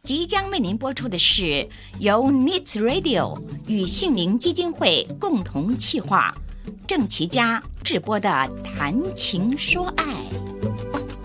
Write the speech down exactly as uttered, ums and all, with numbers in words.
即将为您播出的是由 N I T S Radio 与杏林基金会共同企划，郑其嘉制播的《谈情说爱》。